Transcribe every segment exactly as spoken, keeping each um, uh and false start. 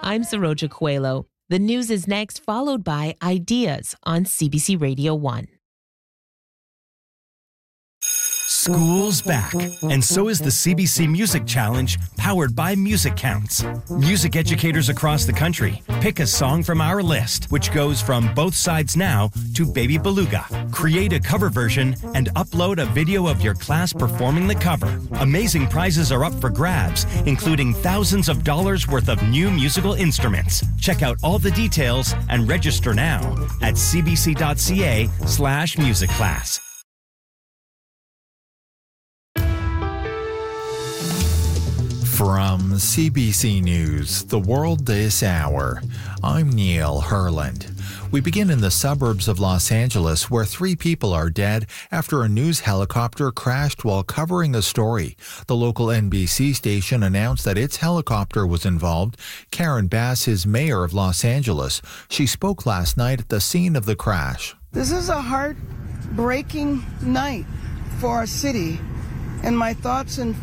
I'm Saroja Coelho. The news is next, followed by Ideas on C B C Radio one. School's back, and so is the C B C Music Challenge, powered by Music Counts. Music educators across the country pick a song from our list, which goes from Both Sides Now to Baby Beluga. Create a cover version and upload a video of your class performing the cover. Amazing prizes are up for grabs, including thousands of dollars worth of new musical instruments. Check out all the details and register now at cbc.ca slash music class. From C B C News, The World This Hour, I'm Neil Herland. We begin in the suburbs of Los Angeles, where three people are dead after a news helicopter crashed while covering a story. The local N B C station announced that its helicopter was involved. Karen Bass is mayor of Los Angeles. She spoke last night at the scene of the crash. This is a heartbreaking night for our city, and my thoughts and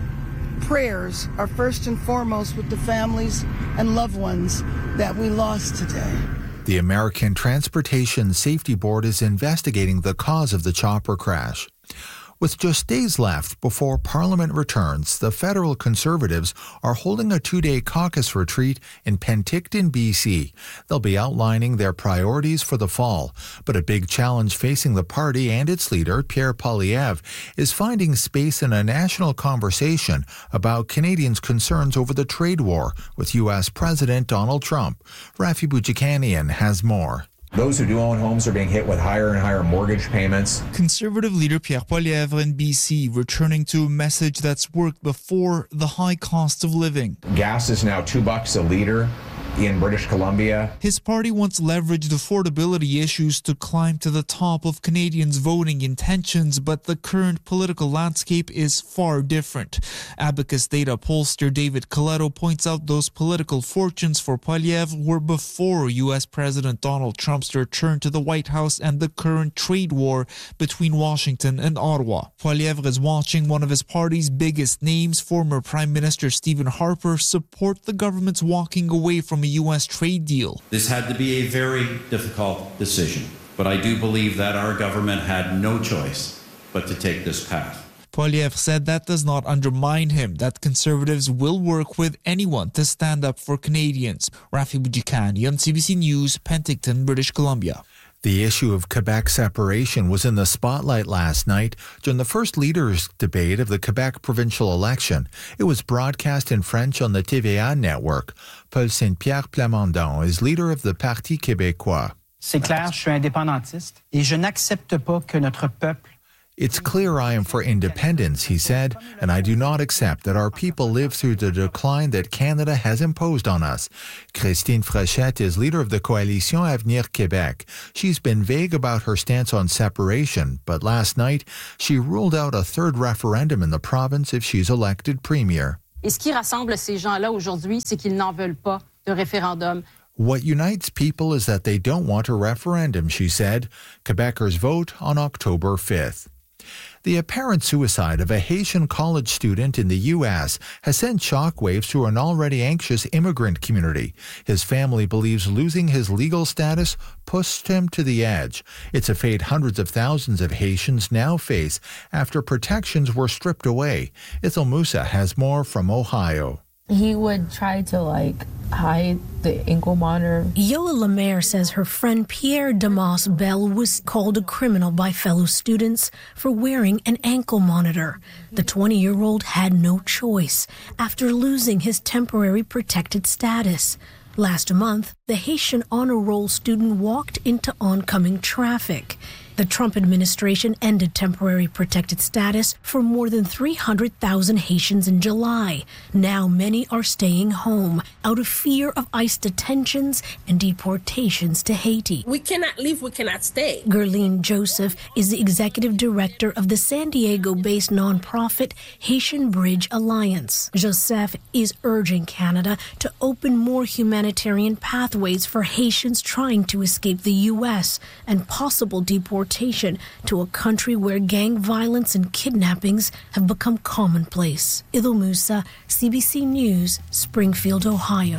prayers are first and foremost with the families and loved ones that we lost today. The American Transportation Safety Board is investigating the cause of the chopper crash. With just days left before Parliament returns, the federal Conservatives are holding a two-day caucus retreat in Penticton, B C. They'll be outlining their priorities for the fall. But a big challenge facing the party and its leader, Pierre Poilievre, is finding space in a national conversation about Canadians' concerns over the trade war with U S President Donald Trump. Rafi Boudjikanian has more. Those who do own homes are being hit with higher and higher mortgage payments. Conservative leader Pierre Poilievre in B C returning to a message that's worked before: the high cost of living. Gas is now two bucks a litre in British Columbia. His party once leveraged affordability issues to climb to the top of Canadians' voting intentions, but the current political landscape is far different. Abacus data pollster David Coletto points out those political fortunes for Poilievre were before U S President Donald Trump's return to the White House and the current trade war between Washington and Ottawa. Poilievre is watching one of his party's biggest names, former Prime Minister Stephen Harper, support the government's walking away from a U S trade deal. This had to be a very difficult decision, but I do believe that our government had no choice but to take this path. Poilievre said that does not undermine him, that Conservatives will work with anyone to stand up for Canadians. Rafi Boudjikanian on C B C News, Penticton, British Columbia. The issue of Quebec separation was in the spotlight last night during the first leaders' debate of the Quebec provincial election. It was broadcast in French on the T V A network. Paul Saint-Pierre Plamondon is leader of the Parti québécois. C'est clair, je suis indépendantiste et je n'accepte pas que notre peuple. It's clear I am for independence, he said, and I do not accept that our people live through the decline that Canada has imposed on us. Christine Fréchette is leader of the Coalition Avenir Québec. She's been vague about her stance on separation, but last night she ruled out a third referendum in the province if she's elected premier. Et ce qui rassemble ces gens-là aujourd'hui, c'est qu'ils n'en veulent pas de référendum. What unites people is that they don't want a referendum, she said. Quebecers vote on October fifth. The apparent suicide of a Haitian college student in the U S has sent shockwaves through an already anxious immigrant community. His family believes losing his legal status pushed him to the edge. It's a fate hundreds of thousands of Haitians now face after protections were stripped away. Ithel Musa has more from Ohio. He would try to, like, hide the ankle monitor. Yoa Lemaire says her friend Pierre Damas Bell was called a criminal by fellow students for wearing an ankle monitor. The twenty-year-old had no choice after losing his temporary protected status. Last month, the Haitian honor roll student walked into oncoming traffic. The Trump administration ended temporary protected status for more than three hundred thousand Haitians in July. Now many are staying home out of fear of ICE detentions and deportations to Haiti. We cannot leave, we cannot stay. Gerline Joseph is the executive director of the San Diego-based nonprofit Haitian Bridge Alliance. Joseph is urging Canada to open more humanitarian pathways for Haitians trying to escape the U S and possible deportations to a country where gang violence and kidnappings have become commonplace. Ithel Musa, C B C News, Springfield, Ohio.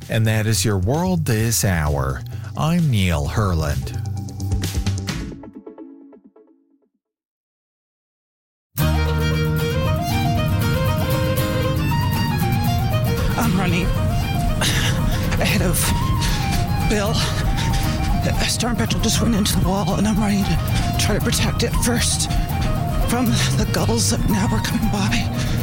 And that is your World This Hour. I'm Neil Herland. I'm running ahead of Bill. Storm Petrel just went into the wall, and I'm running to try to protect it first from the gulls that now are coming by.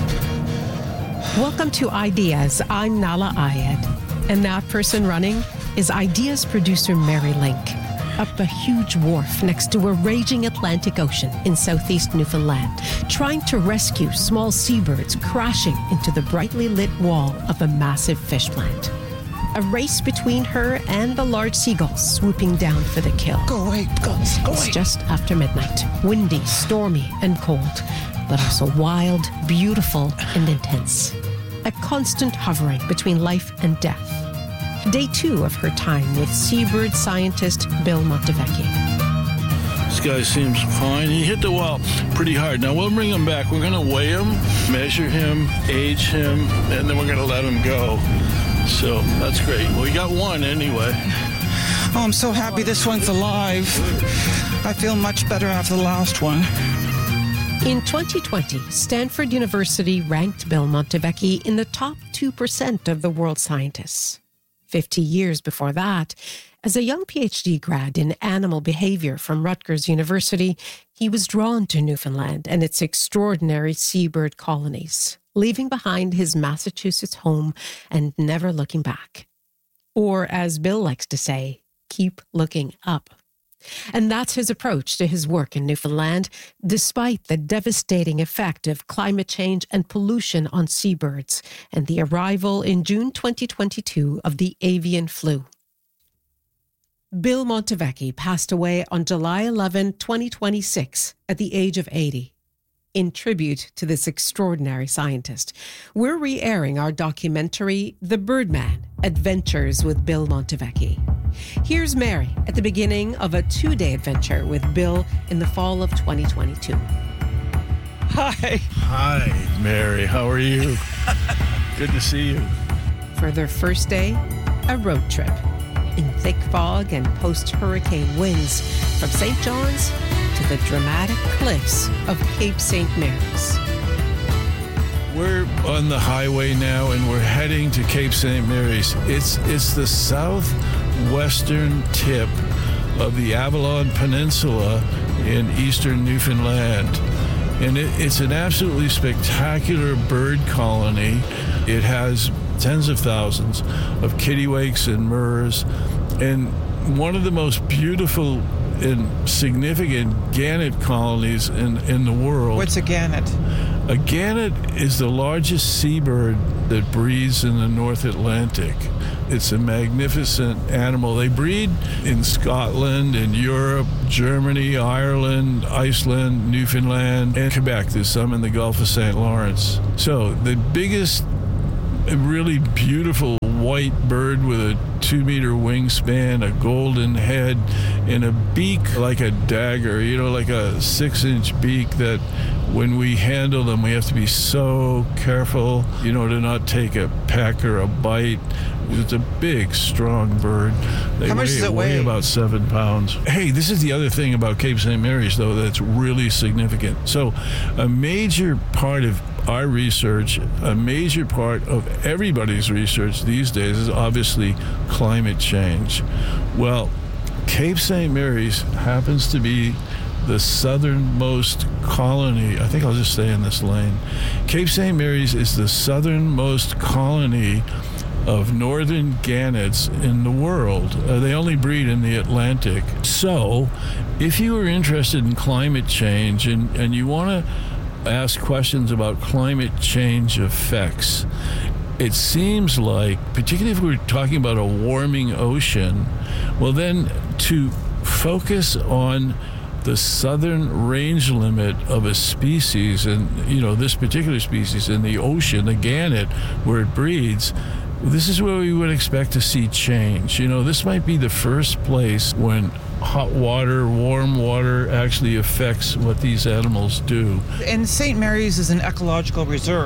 Welcome to Ideas. I'm Nala Ayed. And that person running is Ideas producer Mary Link, up a huge wharf next to a raging Atlantic Ocean in southeast Newfoundland, trying to rescue small seabirds crashing into the brightly lit wall of a massive fish plant. A race between her and the large seagulls swooping down for the kill. Go away, gulls, go away. It's just after midnight, windy, stormy, and cold, but also wild, beautiful, and intense. A constant hovering between life and death. Day two of her time with seabird scientist Bill Montevecchi. This guy seems fine. He hit the wall pretty hard. Now we'll bring him back. We're going to weigh him, measure him, age him, and then we're going to let him go. So that's great. We got one anyway. Oh, I'm so happy this one's alive. I feel much better after the last one. In twenty twenty, Stanford University ranked Bill Montevecchi in the top two percent of the world's scientists. Fifty years before that, as a young P H D grad in animal behavior from Rutgers University, he was drawn to Newfoundland and its extraordinary seabird colonies, leaving behind his Massachusetts home and never looking back. Or, as Bill likes to say, keep looking up. And that's his approach to his work in Newfoundland, despite the devastating effect of climate change and pollution on seabirds and the arrival in June twenty twenty-two of the avian flu. Bill Montevecchi passed away on July eleventh, twenty twenty-six, at the age of eighty. In tribute to this extraordinary scientist, we're re-airing our documentary, The Birdman: Adventures with Bill Montevecchi. Here's Mary at the beginning of a two-day adventure with Bill in the fall of twenty twenty-two. Hi. Hi, Mary. How are you? Good to see you. For their first day, a road trip in thick fog and post-hurricane winds from Saint John's to the dramatic cliffs of Cape Saint Mary's. We're on the highway now, and we're heading to Cape Saint Mary's. It's it's the southwestern tip of the Avalon Peninsula in eastern Newfoundland. And it, it's an absolutely spectacular bird colony. It has tens of thousands of kittiwakes and murres, and one of the most beautiful and significant gannet colonies in, in the world. What's a gannet? A gannet is the largest seabird that breeds in the North Atlantic. It's a magnificent animal. They breed in Scotland, in Europe, Germany, Ireland, Iceland, Newfoundland, and Quebec. There's some in the Gulf of Saint Lawrence. So the biggest, really beautiful white bird with a two-meter wingspan, a golden head, and a beak like a dagger, you know, like a six-inch beak that when we handle them, we have to be so careful, you know, to not take a peck or a bite. It's a big, strong bird. They How much weigh, does it weigh? weigh about seven pounds. Hey, this is the other thing about Cape Saint Mary's, though, that's really significant. So a major part of our research, a major part of everybody's research these days is obviously climate change. Well, Cape Saint Mary's happens to be the southernmost colony. I think I'll just stay in this lane. Cape Saint Mary's is the southernmost colony of northern gannets in the world. Uh, they only breed in the Atlantic. So if you are interested in climate change and, and you want to ask questions about climate change effects, it seems like, particularly if we're talking about a warming ocean, well then to focus on the southern range limit of a species, and you know, this particular species in the ocean, the gannet, where it breeds, this is where we would expect to see change. You know, this might be the first place when hot water, warm water actually affects what these animals do. And Saint Mary's is an ecological reserve.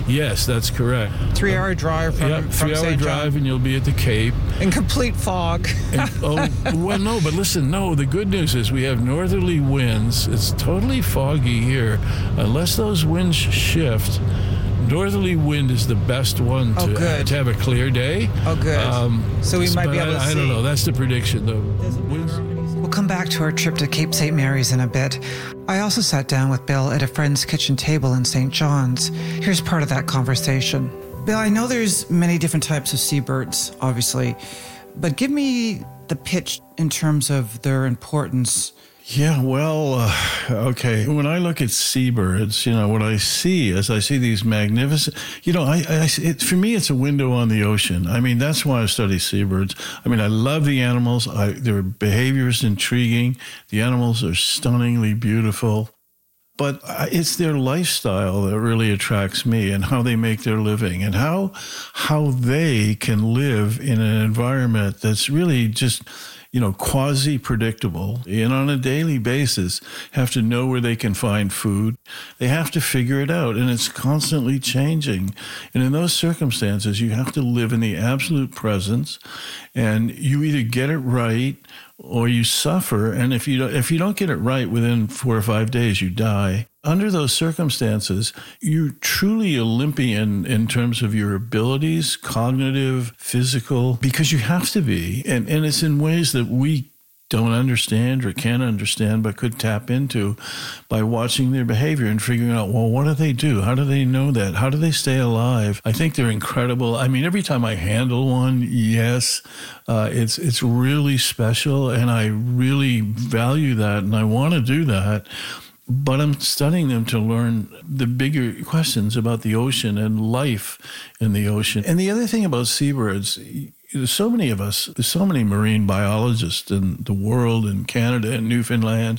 Yes, that's correct. Three-hour drive from, yeah, from three-hour Saint drive, John. and you'll be at the Cape. In complete fog. And, oh, well, no, but listen, no, the good news is we have northerly winds. It's totally foggy here. Unless those winds shift, northerly wind is the best one to, oh, good. to have a clear day. Oh, good. Um, so we might be able to I, see. I don't know. That's the prediction. The winds... We'll come back to our trip to Cape Saint Mary's in a bit. I also sat down with Bill at a friend's kitchen table in Saint John's. Here's part of that conversation. Bill, I know there's many different types of seabirds, obviously, but give me the pitch in terms of their importance. Yeah, well, uh, okay. When I look at seabirds, you know, what I see is I see these magnificent, you know, I, I it, for me, it's a window on the ocean. I mean, that's why I study seabirds. I mean, I love the animals. I, their behavior is intriguing. The animals are stunningly beautiful. But it's their lifestyle that really attracts me, and how they make their living, and how how they can live in an environment that's really just, you know, quasi-predictable, and on a daily basis have to know where they can find food. They have to figure it out, and it's constantly changing. And in those circumstances, you have to live in the absolute presence, and you either get it right or you suffer. And if you don't, if you don't get it right within four or five days, you die. Under those circumstances, you're truly Olympian in terms of your abilities, cognitive, physical, because you have to be. And, and it's in ways that we don't understand or can't understand, but could tap into by watching their behavior and figuring out, well, what do they do? How do they know that? How do they stay alive? I think they're incredible. I mean, every time I handle one, yes, uh, it's it's really special, and I really value that, and I want to do that. But I'm studying them to learn the bigger questions about the ocean and life in the ocean. And the other thing about seabirds, there's so many of us, there's so many marine biologists in the world, in Canada and Newfoundland,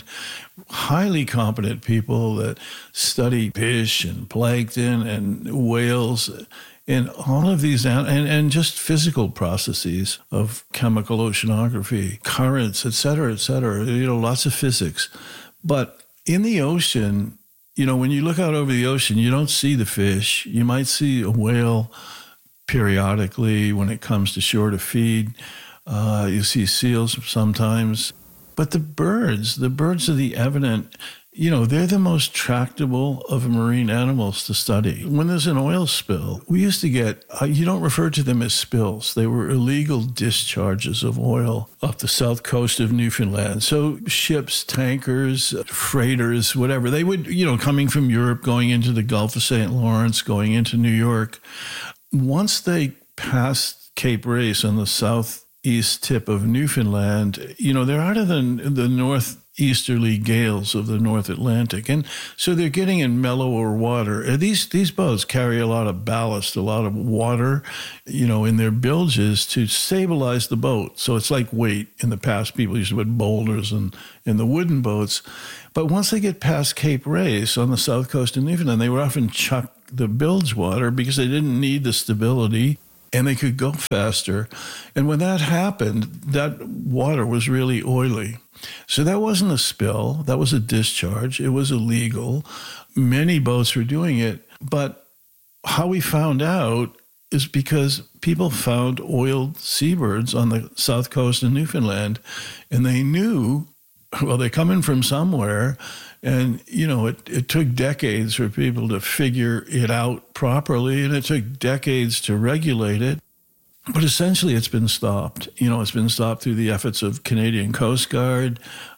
highly competent people that study fish and plankton and whales and all of these, and, and just physical processes of chemical oceanography, currents, et cetera, et cetera, you know, lots of physics. But in the ocean, you know, when you look out over the ocean, you don't see the fish. You might see a whale periodically when it comes to shore to feed. Uh, you see seals sometimes. But the birds, the birds are the evident, you know, they're the most tractable of marine animals to study. When there's an oil spill, we used to get, uh, you don't refer to them as spills. They were illegal discharges of oil off the south coast of Newfoundland. So ships, tankers, freighters, whatever, they would, you know, coming from Europe, going into the Gulf of Saint Lawrence, going into New York. Once they passed Cape Race on the southeast tip of Newfoundland, you know, they're out of the, the northeasterly gales of the North Atlantic. And so they're getting in mellower water. And these, these boats carry a lot of ballast, a lot of water, you know, in their bilges to stabilize the boat. So it's like weight. In the past, people used to put boulders in, in the wooden boats. But once they get past Cape Race on the south coast of Newfoundland, they would often chuck the bilge water because they didn't need the stability and they could go faster. And when that happened, that water was really oily. So that wasn't a spill. That was a discharge. It was illegal. Many boats were doing it. But how we found out is because people found oiled seabirds on the south coast of Newfoundland, and they knew, well, they're coming from somewhere. And, you know, it, it took decades for people to figure it out properly, and it took decades to regulate it. But essentially, it's been stopped. You know, it's been stopped through the efforts of Canadian Coast Guard.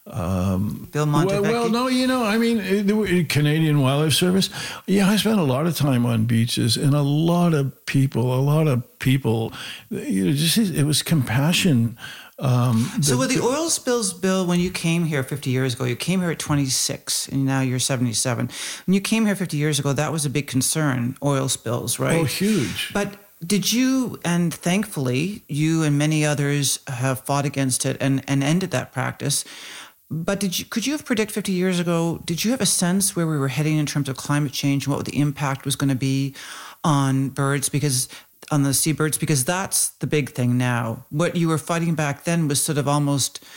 Um, Bill Montevecchi? Well, well, no, you know, I mean, it, Canadian Wildlife Service. Yeah, I spent a lot of time on beaches, and a lot of people, a lot of people, you know, just it was compassion. Um, so the, with the oil spills, Bill, when you came here fifty years ago, you came here at twenty-six, and now you're seventy-seven. When you came here fifty years ago, that was a big concern, oil spills, right? Oh, huge. But did you, and thankfully, you and many others have fought against it and, and ended that practice. But did you, could you have predicted fifty years ago, did you have a sense where we were heading in terms of climate change and what the impact was going to be on birds? Because on the seabirds, because that's the big thing now. What you were fighting back then was sort of almost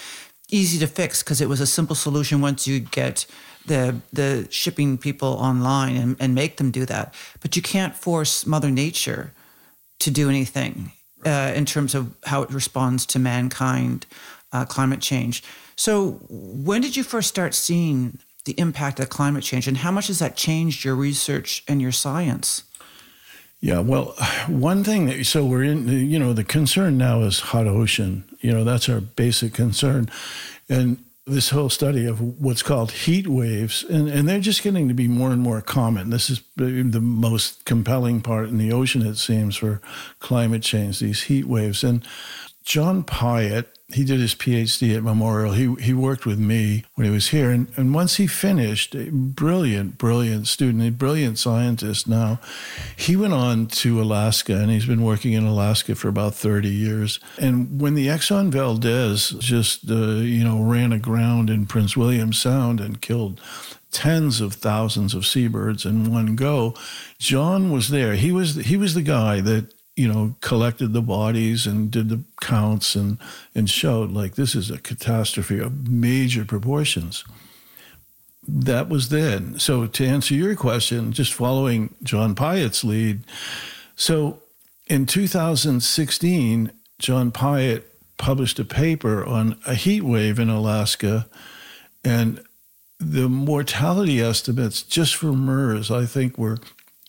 easy to fix because it was a simple solution once you get the the shipping people online and, and make them do that. But you can't force Mother Nature to do anything uh, in terms of how it responds to mankind, uh, climate change. So when did you first start seeing the impact of climate change, and how much has that changed your research and your science? Yeah, well, one thing that, so we're in, you know, the concern now is hot ocean. You know, that's our basic concern. And this whole study of what's called heat waves, and, and they're just getting to be more and more common. This is the most compelling part in the ocean, it seems, for climate change, these heat waves. And John Pyatt, he did his PhD at Memorial. He he worked with me when he was here. And, and once he finished, a brilliant, brilliant student, a brilliant scientist now, he went on to Alaska, and he's been working in Alaska for about thirty years. And when the Exxon Valdez just, uh, you know, ran aground in Prince William Sound and killed tens of thousands of seabirds in one go, John was there. He was he was the guy that, you know, collected the bodies and did the counts and, and showed, like, this is a catastrophe of major proportions. That was then. So to answer your question, just following John Pyatt's lead, so in two thousand sixteen, John Pyatt published a paper on a heat wave in Alaska, and the mortality estimates just for MERS, I think, were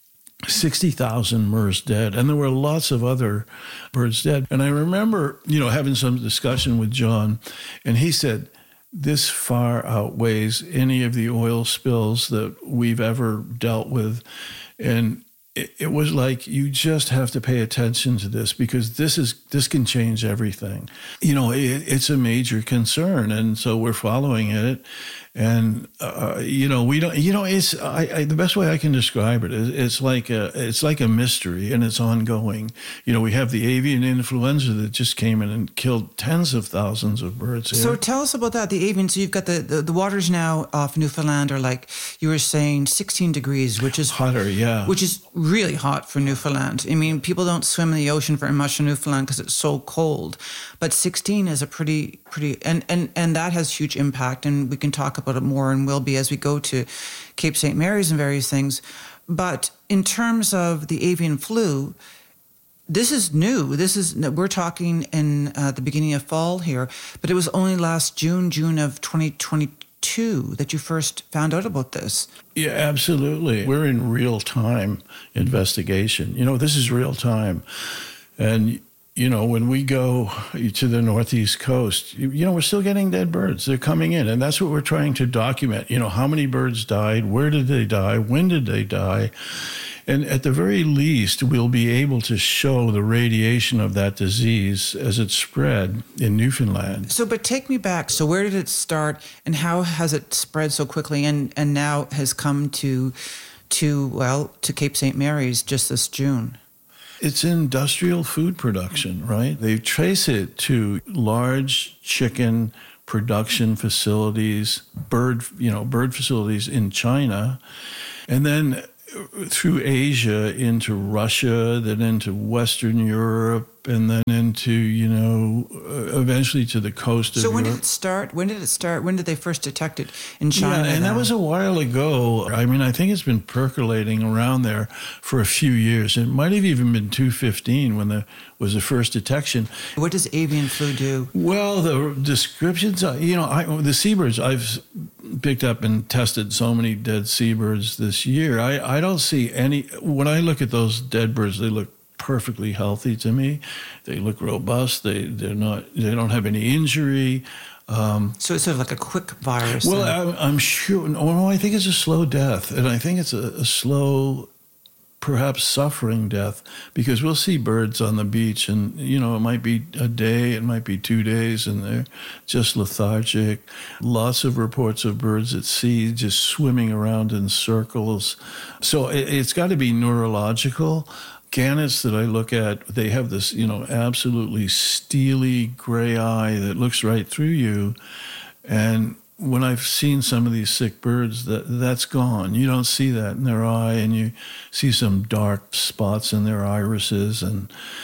sixty thousand MERS dead, and there were lots of other birds dead. And I remember, you know, having some discussion with John, and he said, this far outweighs any of the oil spills that we've ever dealt with. And it, it was like, you just have to pay attention to this, because this is this can change everything. You know, it, it's a major concern, and so we're following it. And uh, you know, we don't. You know, it's I, I, the best way I can describe it is it's like a it's like a mystery, and it's ongoing. You know, we have the avian influenza that just came in and killed tens of thousands of birds here. So tell us about that. The avian. So you've got the, the the waters now off Newfoundland are, like you were saying, sixteen degrees, which is hotter. Yeah, which is really hot for Newfoundland. I mean, people don't swim in the ocean very much in Newfoundland because it's so cold. But sixteen is a pretty pretty and and and that has huge impact, and we can talk about it more and will be as we go to Cape Saint Mary's and various things. But in terms of the avian flu, this is new. This is we're talking in uh, the beginning of fall here, but it was only last June, June of twenty twenty-two that you first found out about this. Yeah, absolutely. We're in real time investigation. You know, this is real time, and you know, when we go to the Northeast coast, you know, we're still getting dead birds. They're coming in, and that's what we're trying to document. You know, how many birds died? Where did they die? When did they die? And at the very least, we'll be able to show the radiation of that disease as it spread in Newfoundland. So, but take me back. So where did it start, and how has it spread so quickly and, and now has come to, to well, to Cape Saint Mary's just this June? It's industrial food production, right? They trace it to large chicken production facilities, bird, you know, bird facilities in China, and then through Asia into Russia, then into Western Europe, and then into, you know, eventually to the coast of So when Europe. did it start? When did it start? When did they first detect it in China? Yeah, and that was a while ago. I mean, I think it's been percolating around there for a few years. It might have even been two fifteen when there was the first detection. What does avian flu do? Well, the descriptions, you know, I, the seabirds, I've picked up and tested so many dead seabirds this year. I, I don't see any, when I look at those dead birds, they look perfectly healthy to me. They look robust. They they're not. They don't have any injury. Um, so it's sort of like a quick virus. Well, I'm, I'm sure. No, I think it's a slow death, and I think it's a, a slow, perhaps suffering death, because we'll see birds on the beach, and you know, it might be a day, it might be two days, and they're just lethargic. Lots of reports of birds at sea just swimming around in circles. So it, it's got to be neurological. Gannets that I look at, they have this, you know, absolutely steely gray eye that looks right through you. And when I've seen some of these sick birds, that that's gone. You don't see that in their eye, and you see some dark spots in their irises. And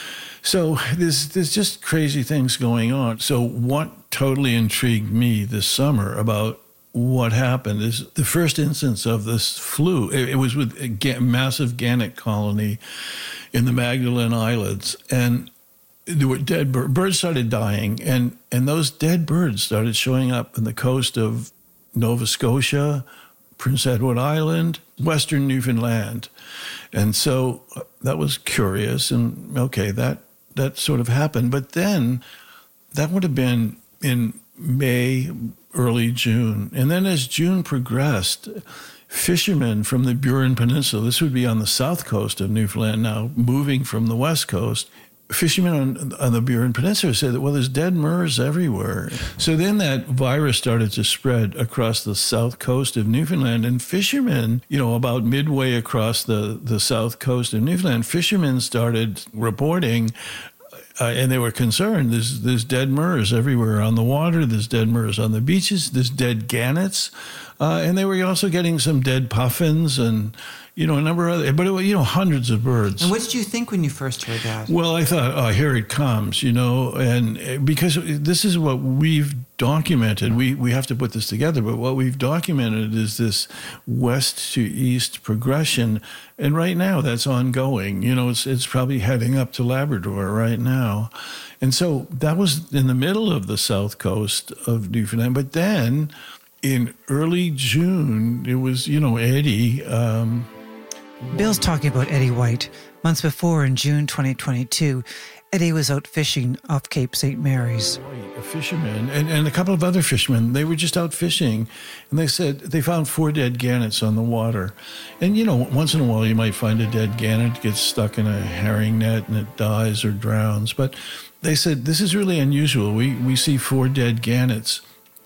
So there's, there's just crazy things going on. So what totally intrigued me this summer about what happened is the first instance of this flu. It, it was with a ga- massive gannet colony in the Magdalen Islands. And there were dead birds. Birds started dying. And, and those dead birds started showing up on the coast of Nova Scotia, Prince Edward Island, Western Newfoundland. And so that was curious. And okay, that that sort of happened. But then that would have been in May, early June. And then as June progressed, fishermen from the Burin Peninsula, this would be on the south coast of Newfoundland now, moving from the west coast, fishermen on, on the Burin Peninsula said that, well, there's dead murres everywhere. So then that virus started to spread across the south coast of Newfoundland. And fishermen, you know, about midway across the, the south coast of Newfoundland, fishermen started reporting, uh, and they were concerned, there's, there's dead murres everywhere on the water, there's dead murres on the beaches, there's dead gannets. Uh, and they were also getting some dead puffins and, you know, a number of other, but, it, you know, hundreds of birds. And what did you think when you first heard that? Well, I thought, oh, here it comes, you know, and because this is what we've documented. We, we have to put this together, but what we've documented is this west to east progression. And right now that's ongoing. You know, it's, it's probably heading up to Labrador right now. And so that was in the middle of the south coast of Newfoundland. But then in early June, it was, you know, Eddie. Um, Bill's talking about Eddie White. Months before, in June twenty twenty-two, Eddie was out fishing off Cape Saint Mary's. A fisherman and, and a couple of other fishermen, they were just out fishing, and they said they found four dead gannets on the water. And, you know, once in a while you might find a dead gannet gets stuck in a herring net and it dies or drowns. But they said, this is really unusual. We, we see four dead gannets.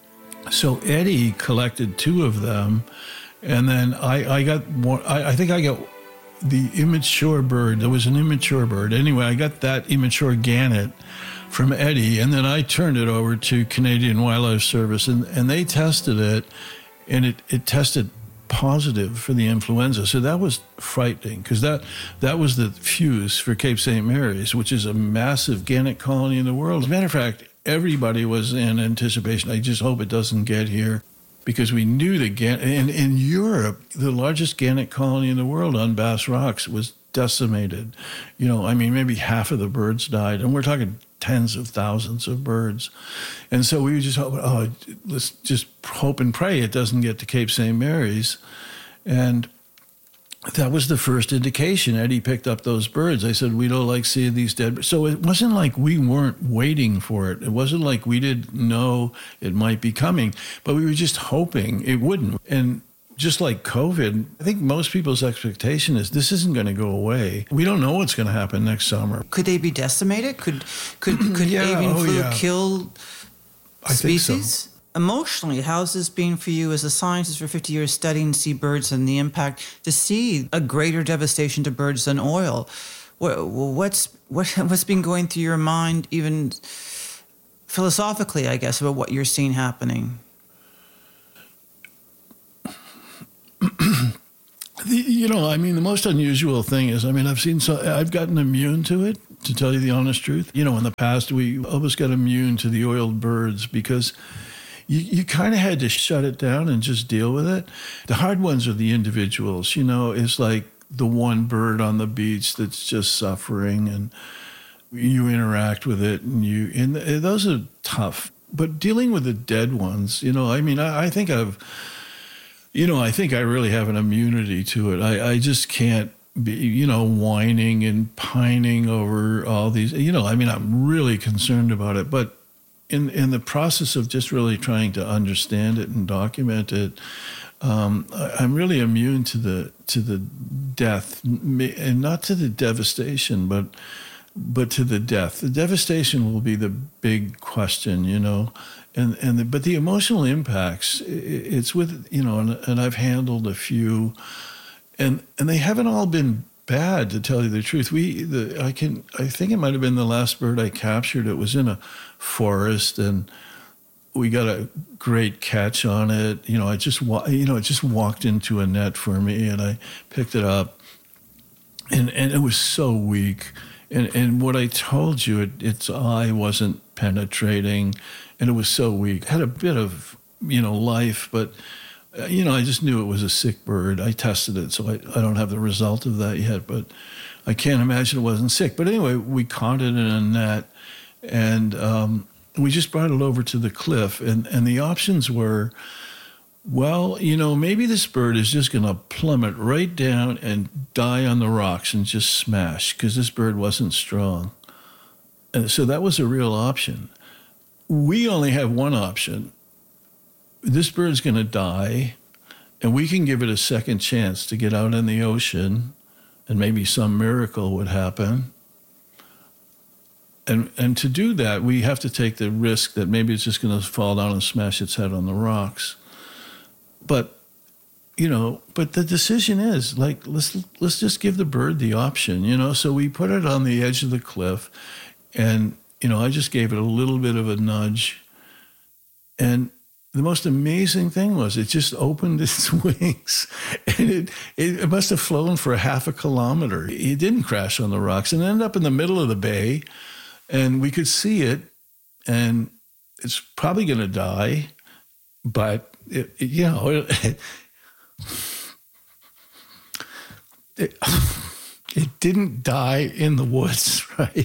So Eddie collected two of them. And then I, I got one, I, I think I got the immature bird. There was an immature bird. Anyway, I got that immature gannet from Eddie, and then I turned it over to Canadian Wildlife Service, and, and they tested it, and it, it tested positive for the influenza. So that was frightening, because that, that was the fuse for Cape Saint Mary's, which is a massive gannet colony in the world. As a matter of fact, everybody was in anticipation. I just hope it doesn't get here. Because we knew that gannet, in, in Europe, the largest gannet colony in the world on Bass Rocks was decimated. You know, I mean, maybe half of the birds died. And we're talking tens of thousands of birds. And so we just hope, oh, let's just hope and pray it doesn't get to Cape Saint Mary's. And that was the first indication. Eddie picked up those birds. I said, we don't like seeing these dead birds. So it wasn't like we weren't waiting for it. It wasn't like we didn't know it might be coming, but we were just hoping it wouldn't. And just like COVID, I think most people's expectation is this isn't going to go away. We don't know what's going to happen next summer. Could they be decimated? Could could could yeah, avian oh, flu yeah. kill I species? think so. Emotionally, how's this been for you as a scientist for fifty years studying seabirds and the impact to see a greater devastation to birds than oil? What, what's what, what's been going through your mind, even philosophically, I guess, about what you're seeing happening? The, you know, I mean, the most unusual thing is, I mean, I've seen so I've gotten immune to it, to tell you the honest truth. You know, in the past, we almost got immune to the oiled birds because you, you kind of had to shut it down and just deal with it. The hard ones are the individuals. You know, it's like the one bird on the beach that's just suffering, and you interact with it, and you and those are tough. But dealing with the dead ones, you know, I mean, I, I think I've. You know, I think I really have an immunity to it. I, I just can't be, you know, whining and pining over all these, you know, I mean, I'm really concerned about it. But in, in the process of just really trying to understand it and document it, um, I, I'm really immune to the to the death, and not to the devastation, but but to the death. The devastation will be the big question, you know. And and the, but the emotional impacts, it's with, you know, and, and I've handled a few, and and they haven't all been bad, to tell you the truth. We the I can I think it might have been the last bird I captured. It was in a forest, and we got a great catch on it. You know, I just you know it just walked into a net for me, and I picked it up, and and it was so weak. And and what I told you, it, its eye wasn't penetrating, and it was so weak. It had a bit of, you know, life, but, uh, you know, I just knew it was a sick bird. I tested it, so I, I don't have the result of that yet, but I can't imagine it wasn't sick. But anyway, we caught it in a net, and um, we just brought it over to the cliff, and, and the options were, well, you know, maybe this bird is just going to plummet right down and die on the rocks and just smash, because this bird wasn't strong. And so that was a real option. We only have one option. This bird's going to die, and we can give it a second chance to get out in the ocean, and maybe some miracle would happen. And and to do that, we have to take the risk that maybe it's just going to fall down and smash its head on the rocks. But, you know, but the decision is, like, let's let's just give the bird the option, you know. So we put it on the edge of the cliff, and, you know, I just gave it a little bit of a nudge. And the most amazing thing was it just opened its wings, and it, it, it must have flown for a half a kilometer. It didn't crash on the rocks, and ended up in the middle of the bay, and we could see it, and it's probably going to die, but, it, it, you know, it, it, it didn't die in the woods, right?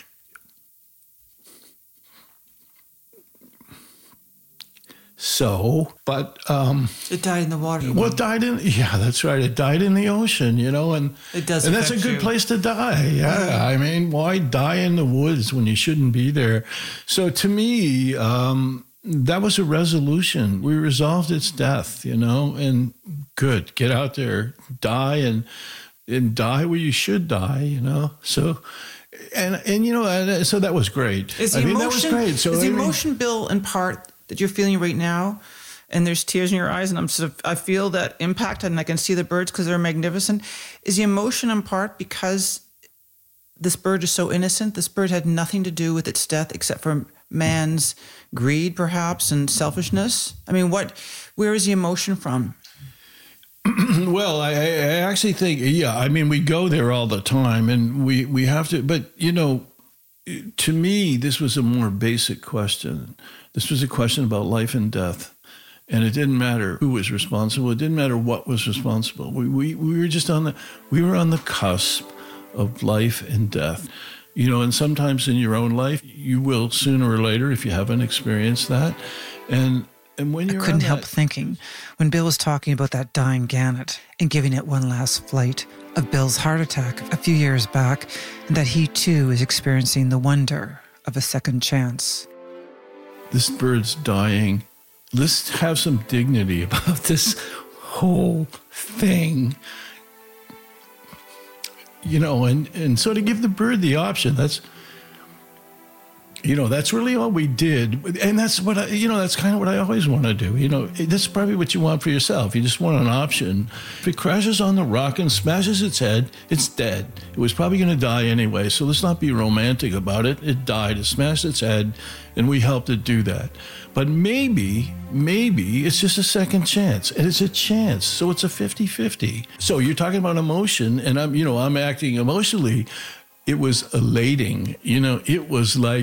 So, but... Um, it died in the water. Well, it died in... Yeah, that's right. It died in the ocean, you know, and... It does And that's a good you. place to die, yeah. yeah. I mean, why die in the woods when you shouldn't be there? So to me, um, that was a resolution. We resolved its death, you know, and good. Get out there, die, and and die where you should die, you know. So... And, and you know, and so that was great. Is the I mean, emotion, that was great. So, is the I mean, emotion, Bill, in part that you're feeling right now, and there's tears in your eyes, and I'm sort of, I feel that impact, and I can see the birds because they're magnificent. Is the emotion in part because this bird is so innocent? This bird had nothing to do with its death except for man's greed, perhaps, and selfishness. I mean, what? Where is the emotion from? Well, I, I actually think, yeah, I mean, we go there all the time, and we, we have to, but, you know, to me, this was a more basic question. This was a question about life and death, and it didn't matter who was responsible. It didn't matter what was responsible. We, we, we were just on the, we were on the cusp of life and death. You know, and sometimes in your own life, you will sooner or later, if you haven't experienced that, and And when you're I couldn't on help that, thinking when Bill was talking about that dying gannet and giving it one last flight of Bill's heart attack a few years back, and that he too is experiencing the wonder of a second chance. This bird's dying. Let's have some dignity about this whole thing. You know, and, and so to give the bird the option, that's, you know, that's really all we did. And that's what I, you know, that's kind of what I always want to do. You know, that's probably what you want for yourself. You just want an option. If it crashes on the rock and smashes its head, it's dead. It was probably going to die anyway. So let's not be romantic about it. It died. It smashed its head, and we helped it do that. But maybe, maybe it's just a second chance. And it's a chance. So it's a fifty-fifty. So you're talking about emotion, and I'm, you know, I'm acting emotionally. It was elating. You know, it was like,